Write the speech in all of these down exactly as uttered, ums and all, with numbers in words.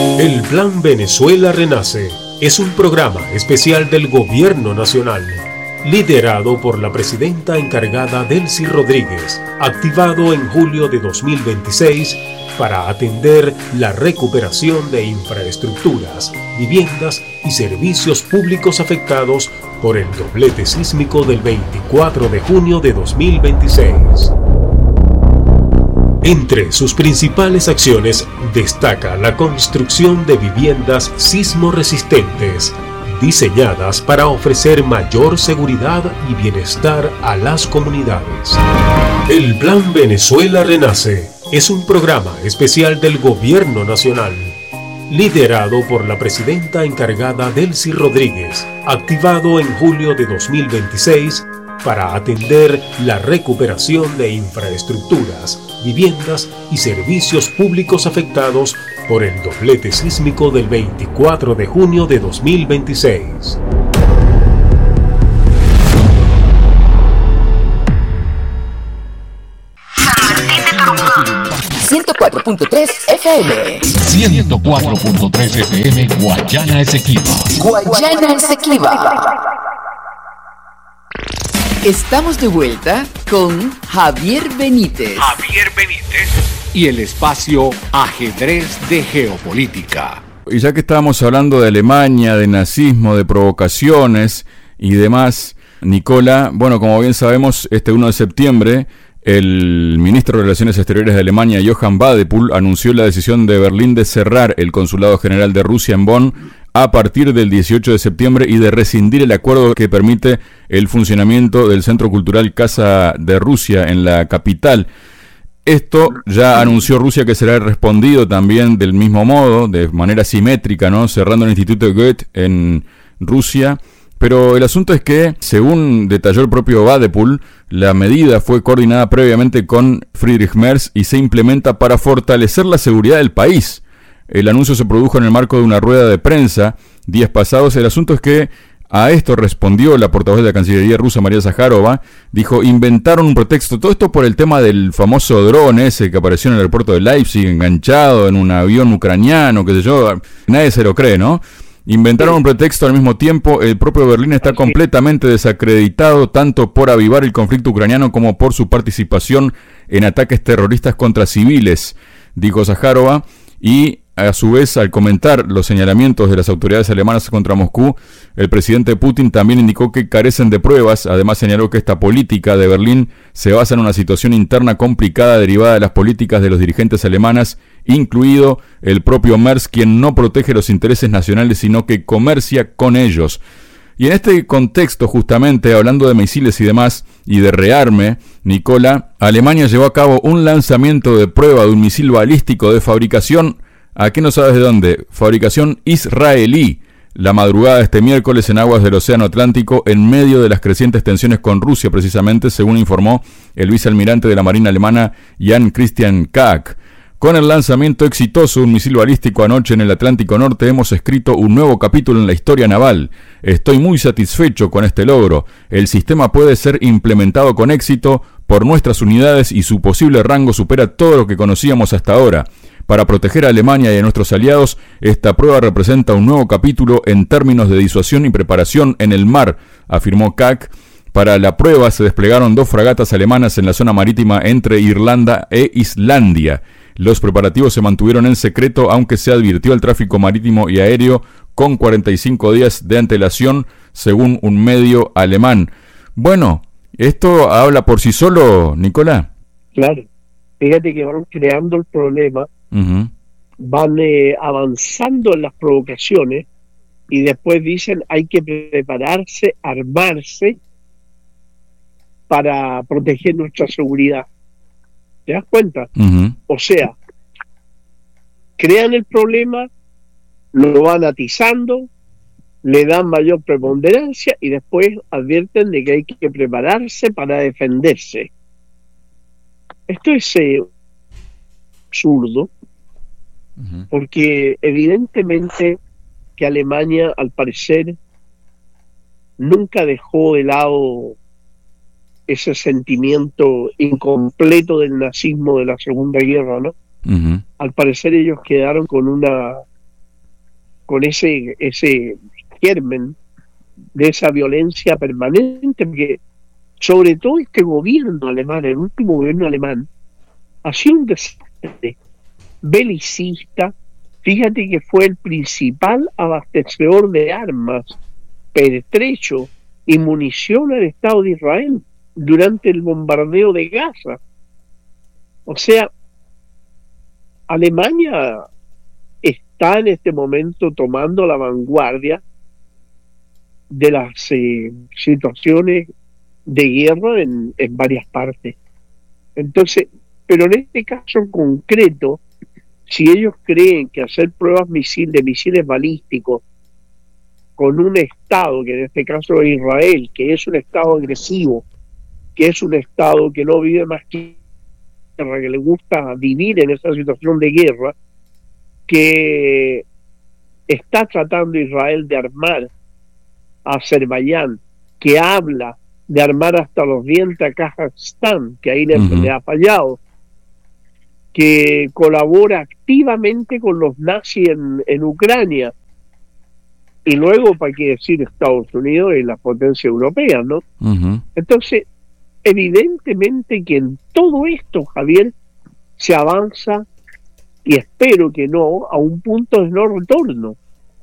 El Plan Venezuela Renace es un programa especial del Gobierno Nacional, liderado por la presidenta encargada Delcy Rodríguez, activado en julio de dos mil veintiséis para atender la recuperación de infraestructuras, viviendas y servicios públicos afectados por el doblete sísmico del veinticuatro de junio de dos mil veintiséis. Entre sus principales acciones destaca la construcción de viviendas sismo resistentes, diseñadas para ofrecer mayor seguridad y bienestar a las comunidades. El Plan Venezuela Renace es un programa especial del Gobierno Nacional, liderado por la presidenta encargada Delcy Rodríguez, activado en julio de dos mil veintiséis para atender la recuperación de infraestructuras, viviendas y servicios públicos afectados por el doblete sísmico del veinticuatro de junio de dos mil veintiséis. ciento cuatro punto tres F M. ciento cuatro punto tres F M Guayana Esequiba. Guayana Esequiba. Estamos de vuelta con Javier Benítez. Javier Benítez. Y el espacio Ajedrez de Geopolítica. Y ya que estábamos hablando de Alemania, de nazismo, de provocaciones y demás, Nicola, bueno, como bien sabemos, este uno de septiembre, el ministro de Relaciones Exteriores de Alemania, Johann Wadephul, anunció la decisión de Berlín de cerrar el Consulado General de Rusia en Bonn a partir del dieciocho de septiembre y de rescindir el acuerdo que permite el funcionamiento del Centro Cultural Casa de Rusia en la capital. Esto ya anunció Rusia que será respondido también del mismo modo, de manera simétrica, ¿no? Cerrando el Instituto Goethe en Rusia. Pero el asunto es que, según detalló el propio Wadephul, la medida fue coordinada previamente con Friedrich Merz y se implementa para fortalecer la seguridad del país. El anuncio se produjo en el marco de una rueda de prensa días pasados. El asunto es que a esto respondió la portavoz de la Cancillería rusa, María Zaharova. Dijo, inventaron un pretexto. Todo esto por el tema del famoso dron ese que apareció en el aeropuerto de Leipzig, enganchado en un avión ucraniano, qué sé yo. Nadie se lo cree, ¿no? Inventaron un pretexto al mismo tiempo. El propio Berlín está completamente desacreditado, tanto por avivar el conflicto ucraniano como por su participación en ataques terroristas contra civiles, dijo Zaharova. Y a su vez, al comentar los señalamientos de las autoridades alemanas contra Moscú, el presidente Putin también indicó que carecen de pruebas. Además, señaló que esta política de Berlín se basa en una situación interna complicada derivada de las políticas de los dirigentes alemanes, incluido el propio Merz, quien no protege los intereses nacionales, sino que comercia con ellos. Y en este contexto, justamente, hablando de misiles y demás, y de rearme, Nicola, Alemania llevó a cabo un lanzamiento de prueba de un misil balístico de fabricación, ¿a qué no sabes de dónde? Fabricación israelí, la madrugada de este miércoles en aguas del Océano Atlántico, en medio de las crecientes tensiones con Rusia, precisamente, según informó el vicealmirante de la Marina alemana, Jan Christian Kaak. Con el lanzamiento exitoso de un misil balístico anoche en el Atlántico Norte, hemos escrito un nuevo capítulo en la historia naval. Estoy muy satisfecho con este logro. El sistema puede ser implementado con éxito por nuestras unidades y su posible rango supera todo lo que conocíamos hasta ahora. Para proteger a Alemania y a nuestros aliados, esta prueba representa un nuevo capítulo en términos de disuasión y preparación en el mar, afirmó Kaak. Para la prueba se desplegaron dos fragatas alemanas en la zona marítima entre Irlanda e Islandia. Los preparativos se mantuvieron en secreto, aunque se advirtió al tráfico marítimo y aéreo con cuarenta y cinco días de antelación, según un medio alemán. Bueno, ¿esto habla por sí solo, Nicolás? Claro. Fíjate que van creando el problema, uh-huh. van eh, avanzando en las provocaciones y después dicen hay que prepararse, armarse para proteger nuestra seguridad. ¿Te das cuenta? Uh-huh. O sea, crean el problema, lo van atizando, le dan mayor preponderancia y después advierten de que hay que prepararse para defenderse. Esto es eh, absurdo, uh-huh. porque evidentemente que Alemania, al parecer, nunca dejó de lado ese sentimiento incompleto del nazismo de la Segunda Guerra, ¿no? Uh-huh. Al parecer ellos quedaron con una con ese, ese germen de esa violencia permanente, porque sobre todo este gobierno alemán, el último gobierno alemán, ha sido un desastre belicista. Fíjate que fue el principal abastecedor de armas, pertrecho y munición al Estado de Israel durante el bombardeo de Gaza. O sea, Alemania está en este momento tomando la vanguardia de las eh, situaciones de guerra en, en varias partes. Entonces, pero en este caso en concreto, si ellos creen que hacer pruebas misil, de misiles balísticos con un Estado, que en este caso es Israel, que es un Estado agresivo, que es un Estado que no vive más que guerra, que le gusta vivir en esa situación de guerra, que está tratando Israel de armar a Azerbaiyán, que habla de armar hasta los dientes a Kazajstán, que ahí le, uh-huh. le ha fallado, que colabora activamente con los nazis en, en Ucrania, y luego, para qué decir, Estados Unidos y la potencia europea, ¿no? Uh-huh. Entonces, evidentemente que en todo esto, Javier, se avanza, y espero que no, a un punto de no retorno.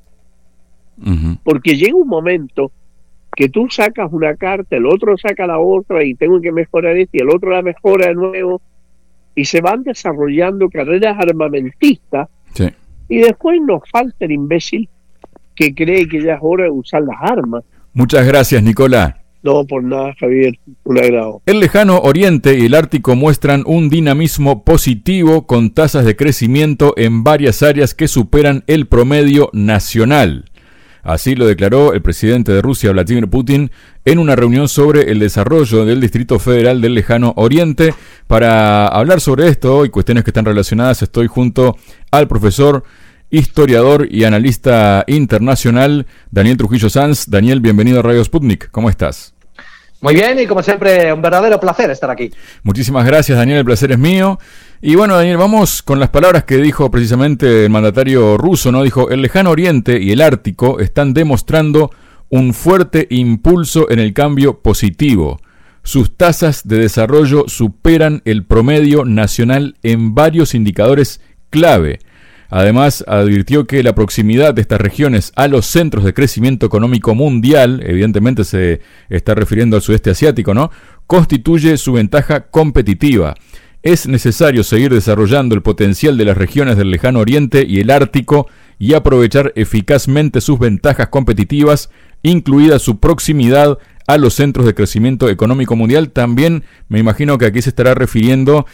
Uh-huh. Porque llega un momento que tú sacas una carta, el otro saca la otra, y tengo que mejorar esto, y el otro la mejora de nuevo, y se van desarrollando carreras armamentistas, sí. Y después nos falta el imbécil que cree que ya es hora de usar las armas. Muchas gracias, Nicolás. No, por nada, Javier, un agrado. El lejano Oriente y el Ártico muestran un dinamismo positivo con tasas de crecimiento en varias áreas que superan el promedio nacional. Así lo declaró el presidente de Rusia, Vladimir Putin, en una reunión sobre el desarrollo del Distrito Federal del Lejano Oriente. Para hablar sobre esto y cuestiones que están relacionadas, estoy junto al profesor, historiador y analista internacional, Daniel Trujillo Sanz. Daniel, bienvenido a Radio Sputnik. ¿Cómo estás? Muy bien, y como siempre, un verdadero placer estar aquí. Muchísimas gracias, Daniel, el placer es mío. Y bueno, Daniel, vamos con las palabras que dijo precisamente el mandatario ruso, ¿no? Dijo, el Lejano Oriente y el Ártico están demostrando un fuerte impulso en el cambio positivo. Sus tasas de desarrollo superan el promedio nacional en varios indicadores clave. Además, advirtió que la proximidad de estas regiones a los centros de crecimiento económico mundial, evidentemente se está refiriendo al sudeste asiático, ¿no?, constituye su ventaja competitiva. Es necesario seguir desarrollando el potencial de las regiones del Lejano Oriente y el Ártico y aprovechar eficazmente sus ventajas competitivas, incluida su proximidad a los centros de crecimiento económico mundial. También me imagino que aquí se estará refiriendo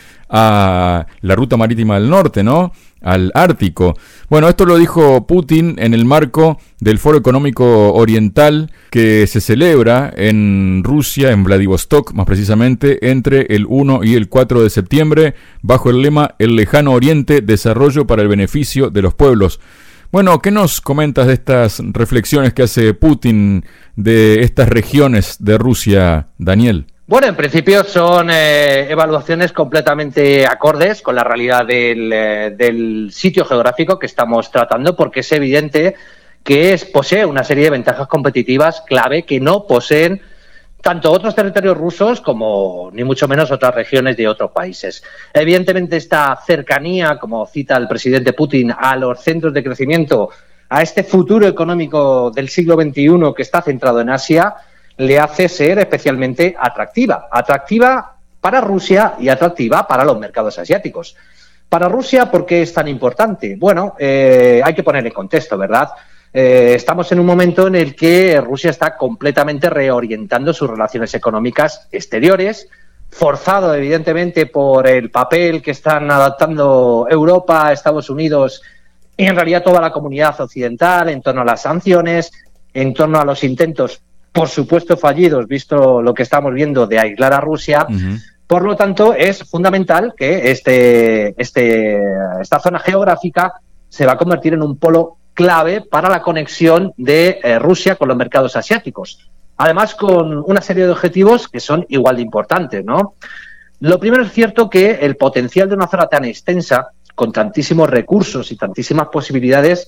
a la ruta marítima del norte, ¿no?, al Ártico. Bueno, esto lo dijo Putin en el marco del Foro Económico Oriental que se celebra en Rusia, en Vladivostok más precisamente, entre el uno y el cuatro de septiembre, bajo el lema El Lejano Oriente, desarrollo para el beneficio de los pueblos. Bueno, ¿qué nos comentas de estas reflexiones que hace Putin de estas regiones de Rusia, Daniel? Bueno, en principio son eh, evaluaciones completamente acordes con la realidad del, eh, del sitio geográfico que estamos tratando, porque es evidente que es, posee una serie de ventajas competitivas clave que no poseen tanto otros territorios rusos como ni mucho menos otras regiones de otros países. Evidentemente esta cercanía, como cita el presidente Putin, a los centros de crecimiento, a este futuro económico del siglo veintiuno que está centrado en Asia, le hace ser especialmente atractiva. Atractiva para Rusia y atractiva para los mercados asiáticos. Para Rusia, ¿por qué es tan importante? Bueno, eh, hay que poner en contexto, ¿verdad? Eh, estamos en un momento en el que Rusia está completamente reorientando sus relaciones económicas exteriores, forzado evidentemente por el papel que están adaptando Europa, Estados Unidos y en realidad toda la comunidad occidental en torno a las sanciones, en torno a los intentos, por supuesto fallidos, visto lo que estamos viendo, de aislar a Rusia. Uh-huh. Por lo tanto, es fundamental que este, este, esta zona geográfica se va a convertir en un polo clave para la conexión de eh, Rusia con los mercados asiáticos. Además, con una serie de objetivos que son igual de importantes, ¿no? Lo primero es cierto que el potencial de una zona tan extensa, con tantísimos recursos y tantísimas posibilidades,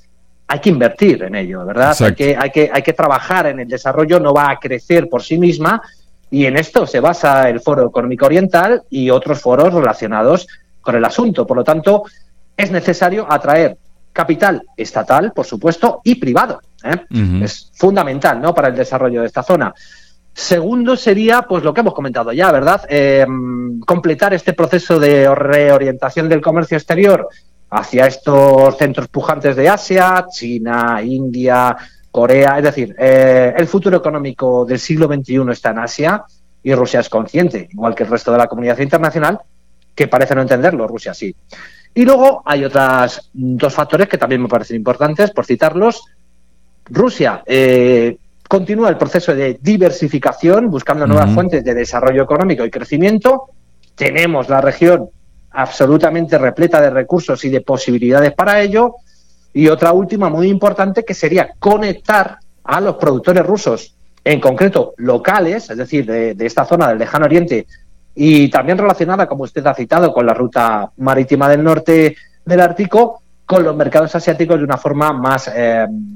hay que invertir en ello, ¿verdad? Hay que, hay, que, hay que trabajar en el desarrollo, no va a crecer por sí misma, y en esto se basa el Foro Económico Oriental y otros foros relacionados con el asunto. Por lo tanto, es necesario atraer capital estatal, por supuesto, y privado. ¿eh? Uh-huh. Es fundamental, ¿no?, para el desarrollo de esta zona. Segundo sería, pues lo que hemos comentado ya, ¿verdad? Eh, completar este proceso de reorientación del comercio exterior hacia estos centros pujantes de Asia, China, India, Corea. Es decir, eh, el futuro económico del siglo veintiuno está en Asia y Rusia es consciente, igual que el resto de la comunidad internacional, que parece no entenderlo, Rusia sí. Y luego hay otros dos factores que también me parecen importantes, por citarlos. Rusia eh, continúa el proceso de diversificación, buscando nuevas uh-huh. fuentes de desarrollo económico y crecimiento. Tenemos la región absolutamente repleta de recursos y de posibilidades para ello. Y otra última muy importante, que sería conectar a los productores rusos, en concreto locales, es decir, de, de esta zona del Lejano Oriente, y también relacionada, como usted ha citado, con la ruta marítima del norte del Ártico, con los mercados asiáticos de una forma más eh,